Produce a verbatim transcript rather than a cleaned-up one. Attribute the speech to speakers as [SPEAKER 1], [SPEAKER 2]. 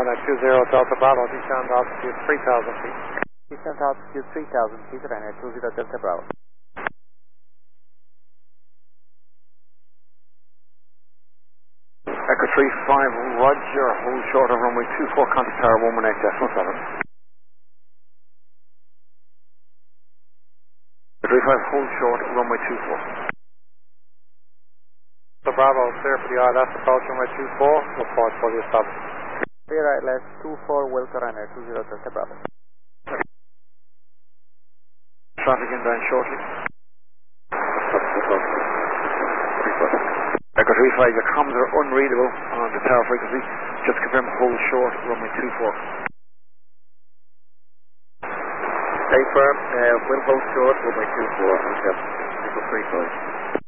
[SPEAKER 1] runway two zero Delta Bravo, descend altitude three thousand feet.
[SPEAKER 2] Descent altitude three thousand feet, runway two zero Delta Bravo.
[SPEAKER 3] Echo three five, Roger, hold short of runway two four, contact tower one one eight decimal seven. three five, hold short, runway two four.
[SPEAKER 1] The Bravo, clear for the I L S approach runway two four, report fully established.
[SPEAKER 2] Clear I L S two four, Wilco runway two zero Delta Bravo.
[SPEAKER 3] Traffic inbound shortly. Echo three five, your comms are unreadable on the tower frequency. Just confirm hold short, runway two four.
[SPEAKER 4] Stay firm, uh, we'll hold short, runway two four, okay. Echo three five.